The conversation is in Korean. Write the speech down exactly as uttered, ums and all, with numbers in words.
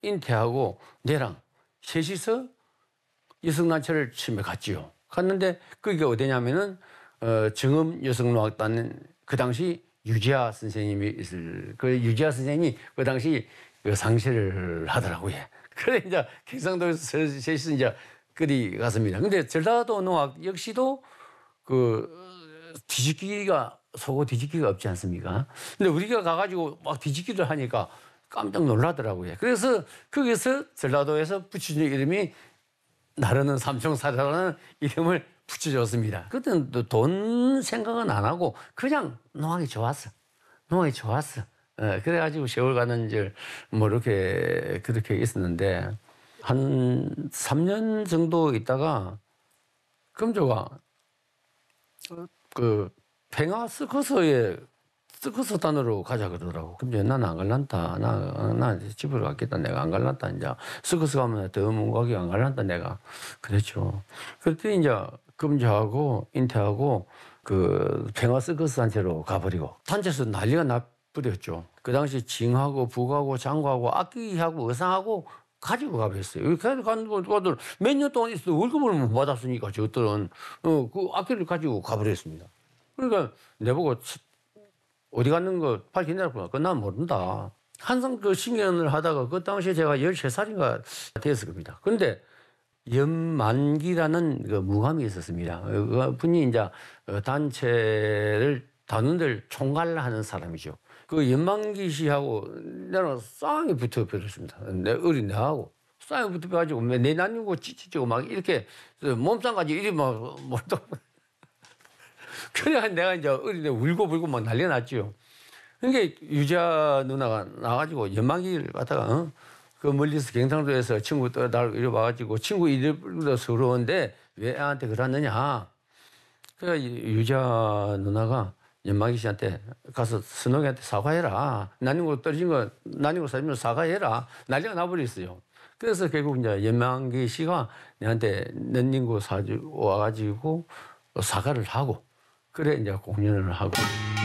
인태하고 내랑 셋이서 여성단체를 처음에 갔지요. 갔는데 그게 어디냐면은 어, 정음 여성노학단 그 당시 유지아 선생님이 있을 그 유지아 선생님이 그 당시 그 상세를 하더라고요. 그래 이제 경상도에서 셋이서 이제 그리 갔습니다. 근데 전라도 농악 역시도 그 뒤집기가 속어 뒤집기가 없지 않습니까? 근데 우리가 가가지고 막 뒤집기를 하니까 깜짝 놀라더라고요. 그래서 거기서 전라도에서 붙여준 이름이 나르는 삼총사라는 이름을 붙여줬습니다. 그때는 또 돈 생각은 안 하고 그냥 농악이 좋았어. 농악이 좋았어. 예, 그래가지고 세월 가는 줄 뭐 이렇게 그렇게 있었는데 한 삼 년 정도 있다가 금조가 그 팽화 서커스에 서커스단으로 가자 그러더라고. 그럼 나는 안 갈란다. 나, 나 집으로 갔겠다. 내가 안 갈란다. 이제 서커스 가면 더 먼 가기 안 갈란다. 내가 그랬죠. 그때 이제 금조하고 인태하고 그 팽화 서커스 단체로 가버리고 단체에서 난리가 나버렸죠. 그 당시 징하고 북하고 장구하고 악기하고 의상하고 가지고 가버렸어요. 이렇게 가는 것들 몇 년 동안 있어도 월급을 못 받았으니까 저들은 어, 그 악기를 가지고 가버렸습니다. 그러니까 내보고 어디 갔는 거 밝히내라고 하니까 난 모른다. 항상 그 신경을 하다가 그 당시에 제가 열세 살인가 됐을 겁니다. 그런데 연만기라는 그 무감이 있었습니다. 그 분이 이제 단체를 다는 데를 총괄하는 사람이죠. 그 연만기 씨하고 나는 싸움이 붙어버렸습니다. 내 어린 내하고 싸움이 붙어가지고 내 나뉘고 찌찌고 막 이렇게 몸싸움까지 이리 막 몰도 그래 내가 이제 어린 애 울고 불고 막 난리 났죠. 그러니까 유자 누나가 나가지고 연만기를 갖다가 어? 그 멀리서 경상도에서 친구 떠날 이리 와가지고 친구 이름도 서러운데 왜 애한테 그러느냐. 그래서 유자 누나가 연마기 씨한테 가서 선옥이한테 사과해라. 난닝고 떨어진 거, 난닝고 사주면 사과해라. 난리가 나버렸어요. 그래서 결국 이제 연마기 씨가 내한테 난닝고 사주 와가지고 사과를 하고, 그래 이제 공연을 하고.